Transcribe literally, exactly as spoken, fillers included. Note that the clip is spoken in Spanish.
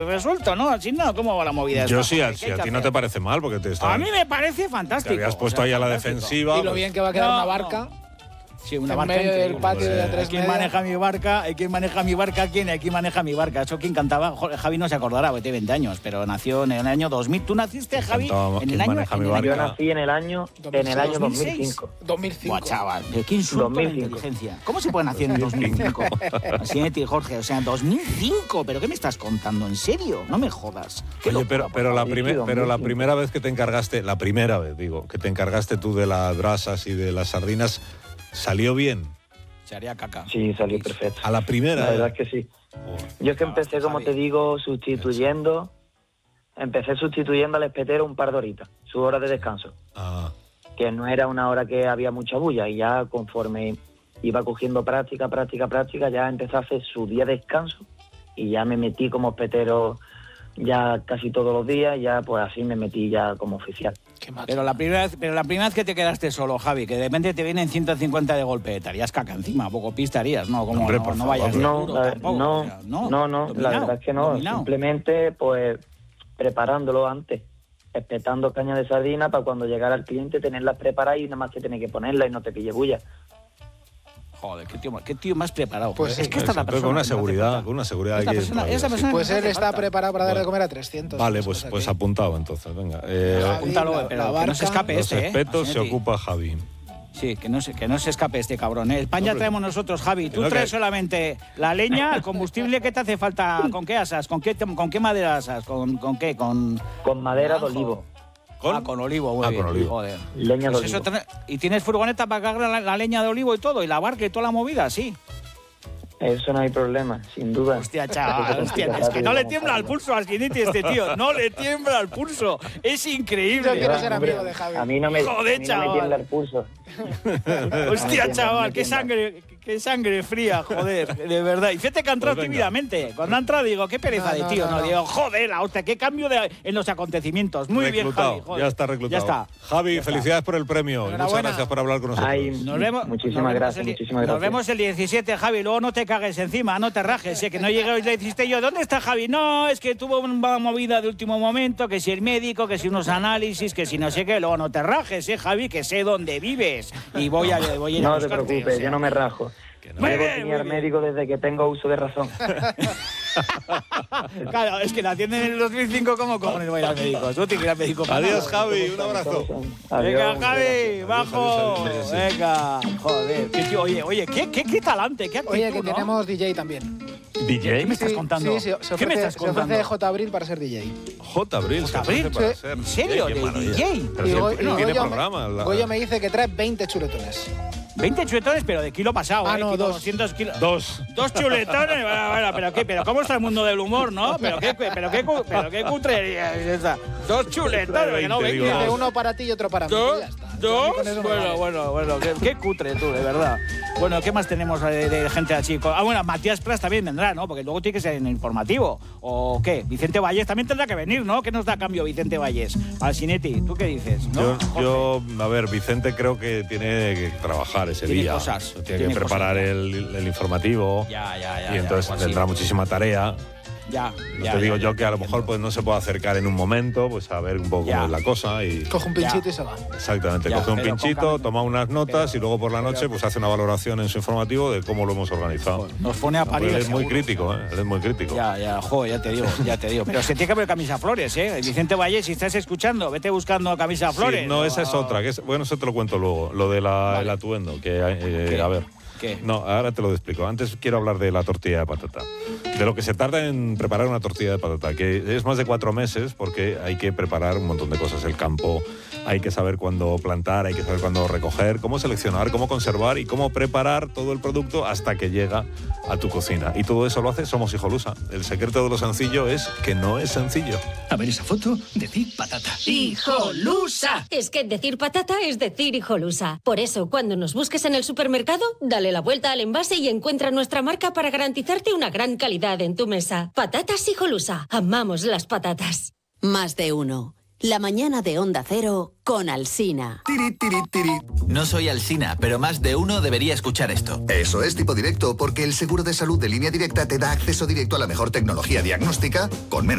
resuelto, ¿no? Así no, ¿cómo va la movida? Yo esta? sí, a, si a ti no te parece mal, porque te está... A mí me parece fantástico. Te habías puesto o sea, ahí a la fantástico. defensiva. Y lo bien que va a quedar No, una barca. no. Sí, una en barca medio del increíble. patio de Hombre, tres ¿Quién media. maneja mi barca? ¿Quién maneja mi barca? ¿Quién? ¿Quién maneja mi barca? Eso quien cantaba, Joder, Javi no se acordará, porque tiene veinte años, pero nació en el año dos mil. ¿Tú naciste, Javi? Cantaba, En ¿quién el año, maneja en mi el barca? año- Yo nací en el año, en el año dos mil cinco. dos mil cinco. Buah, chaval, qué insulto dos mil a la cinco. inteligencia. ¿Cómo se puede nacer en dos mil cinco? Así de ti, Jorge, o sea, dos mil cinco, ¿pero qué me estás contando? ¿En serio? No me jodas. Qué Oye, locura, pero, por pero, la, favor. primer- Sí, pero la sí. primera vez que te encargaste, la primera vez, digo, que te encargaste tú de las brasas y de las sardinas, ¿salió bien? Se haría caca. Sí, salió perfecto. A la primera. La verdad ¿eh? es que sí. Oh. Yo es que empecé, como Javi. te digo, sustituyendo. Empecé sustituyendo al espetero un par de horitas, su hora de descanso. Ah, Que no era una hora que había mucha bulla. Y ya conforme iba cogiendo práctica, práctica, práctica, ya empecé a hacer su día de descanso. Y ya me metí como espetero ya casi todos los días. Y ya pues así me metí ya como oficial. Qué macho. Pero la primera vez, pero la primera vez que te quedaste solo, Javi, que de repente te vienen ciento cincuenta de golpe, te harías caca encima, poco pistarías, ¿no? Como Hombre, no, por no favor. vayas de No, duro la- tampoco, no, o sea, no, no, la dominado, verdad es que no. dominado. Simplemente pues preparándolo antes, espetando caña de sardina para cuando llegara el cliente tenerlas preparadas y nada más que tener que ponerlas y no te pille bulla. Joder, qué tío, qué tío más preparado. Pues es sí. que esta es la Exacto, persona. con una que me hace seguridad, falta. con una seguridad. Esta hay que ir persona, todavía. esa persona Pues me él hace está falta. preparado para darle de Bueno. comer a trescientos. Vale, pues, O sea pues que- apuntado entonces, venga. Eh, Javi, Apúntalo, la- pero la que no se barca- escape los este, ¿eh? espetos se Asinetti. ocupa Javi. Sí, que no, se, que no se escape este cabrón, ¿eh? El pan ya Hombre. traemos nosotros, Javi. Tú No, traes que- solamente la leña, el combustible. ¿Qué te hace falta? ¿Con qué asas? ¿Con qué, con qué madera asas? ¿Con, con qué? ¿Con Con madera de naranjo? olivo, ¿Con? Ah, con olivo, muy Ah, bien. con olivo. Joder. leña de Pues eso olivo. ten- ¿Y tienes furgoneta para cargar la, la leña de olivo y todo? ¿Y la barca y toda la movida? Sí. Eso no hay problema, sin duda. Hostia, chaval, hostia, es que no le tiembla el pulso a Asinetti este tío. No le tiembla el pulso. Es Yo increíble. quiero ser Hombre, amigo de Javi. A mí no me, Joder, a mí no chaval. me tiembla el pulso. Hostia, No me chaval, tiembla, qué no me sangre, qué sangre fría, joder, de verdad. Y fíjate que ha entrado Pues venga. tímidamente. Cuando ha entrado digo, qué pereza No, de no, tío, no, no, no. digo, joder, la hostia, qué cambio de, en los acontecimientos. Muy bien, Reclutado, Javi, joder. ya está reclutado. Ya está. Javi, Ya está. felicidades por el premio. y Muchas Enhorabuena. gracias por hablar con nosotros. Ay, Nos vemos, Muchísimas nos vemos gracias, el di- muchísimas Nos gracias. vemos el diecisiete, Javi. Luego no te cagues encima, no te rajes. ¿eh? Que no llegue hoy le dijiste yo, ¿dónde está Javi? No, es que tuvo una movida de último momento, que si el médico, que si unos análisis, que si no sé qué. Luego no te rajes, ¿eh, Javi? Que sé dónde vives. Y voy a, voy a ir a No te buscarte, preocupes, o sea. yo no me rajo. no. Muy Llevo bien, sin ir muy al bien. médico desde que tengo uso de razón. Claro, es que la atienden en el dos mil cinco, ¿cómo cojones voy a ir al médico? Tú tienes que ir al médico. para Adiós, nada. Javi, un abrazo. Venga, Adiós. Javi, bajo. adiós, adiós, sí. Venga, joder. Qué tío, oye, oye, qué, qué, qué talante, qué actitud, Oye, que ¿no? tenemos D J también. D ¿Qué me J. estás Sí, contando? Sí, sí, se ¿Qué me ofrece, estás se contando? ofrece J. Abril para ser D J. J. Abril. se J. Abril, ofrece para sí. ser ¿En serio? D J, qué ¿De maravilla. D J? Pero Y si Go- él y tiene Goyo me- programa. la- Goyo me dice que trae veinte chuletones. veinte chuletones, pero de kilo pasado, Ah, ¿eh? no, Kilo dos. doscientos kilos. Dos. Dos chuletones, bueno, bueno, pero qué, pero cómo está el mundo del humor, ¿no? Pero qué, pero qué, cu- pero qué cutrería es esa. Dos chuletones, que no veinte, digo, venga. Dice dos. uno para ti y otro para mí. ¿Dos? y ya está. A mí ¿Dos? con eso me Bueno, vale. bueno, bueno, qué, qué cutre tú, de verdad. Bueno, ¿qué más tenemos de, de gente así? Ah, bueno, Matías Prats también vendrá, ¿no? Porque luego tiene que ser en informativo. ¿O qué? Vicente Valles también tendrá que venir, ¿no? ¿Qué nos da a cambio Vicente Valles? Alcinetti, ¿tú qué dices? ¿No? Yo, Jorge. yo, a ver, Vicente creo que tiene que trabajar ese Tiene día. cosas, Tiene, tiene que preparar cosas. el, el informativo. Ya, ya, ya. y ya, entonces igual sí. tendrá muchísima tarea. Ya, No ya, te digo ya, yo ya, que a lo ya, mejor pues no se puede acercar en un momento, pues a ver un poco Ya. cómo es la cosa y Coge un pinchito y se va. exactamente, Ya, coge un pero con pinchito, cambio. toma unas notas Pero- y luego por la pero- noche pues hace una valoración en su informativo de cómo lo hemos organizado. Nos pone a No, parir. pero él es muy seguro. crítico, ¿eh? Él es muy crítico. Ya, ya, joder, ya te digo, ya te digo. Pero se tiene que poner camisa flores, ¿eh? Vicente Valles, si estás escuchando, vete buscando camisa Sí, flores. no, esa es otra. Que es, bueno, eso te lo cuento luego. Lo del Vale. el atuendo. Que, eh, ¿Qué? a ver. ¿Qué? No, ahora te lo explico. Antes quiero hablar de la tortilla de patata. De lo que se tarda en preparar una tortilla de patata, que es más de cuatro meses porque hay que preparar un montón de cosas. El campo, hay que saber cuándo plantar, hay que saber cuándo recoger, cómo seleccionar, cómo conservar y cómo preparar todo el producto hasta que llega a tu cocina. Y todo eso lo hace Somos Hijolusa. El secreto de lo sencillo es que no es sencillo. A ver esa foto, decid patata. ¡Hijolusa! Es que decir patata es decir hijolusa. Por eso, cuando nos busques en el supermercado, dale la vuelta al envase y encuentra nuestra marca para garantizarte una gran calidad en tu mesa. Patatas Hijolusa. Amamos las patatas. Más de uno. La mañana de Onda Cero con Alsina. Tiri, tiri, tiri. No soy Alsina, pero más de uno debería escuchar esto. Eso es Tipo Directo, porque el seguro de salud de Línea Directa te da acceso directo a la mejor tecnología diagnóstica con menos